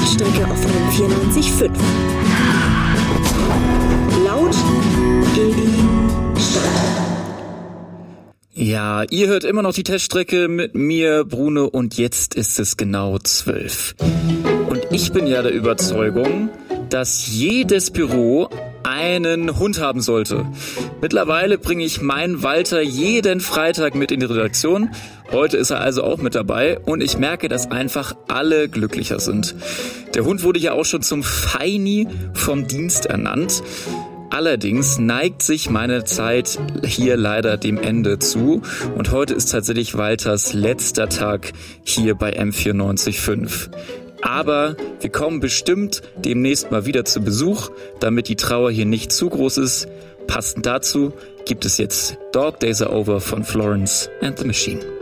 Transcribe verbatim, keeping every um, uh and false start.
Teststrecke auf M vierundneunzig Komma fünf. Laut in die Stadt. Ja, ihr hört immer noch die Teststrecke mit mir, Bruno, und jetzt ist es genau zwölf. Und ich bin ja der Überzeugung, dass jedes Büro einen Hund haben sollte. Mittlerweile bringe ich meinen Walter jeden Freitag mit in die Redaktion. Heute ist er also auch mit dabei und ich merke, dass einfach alle glücklicher sind. Der Hund wurde ja auch schon zum Feini vom Dienst ernannt. Allerdings neigt sich meine Zeit hier leider dem Ende zu und heute ist tatsächlich Walters letzter Tag hier bei M vierundneunzig Komma fünf. Aber wir kommen bestimmt demnächst mal wieder zu Besuch, damit die Trauer hier nicht zu groß ist. Passend dazu gibt es jetzt Dog Days Are Over von Florence and the Machine.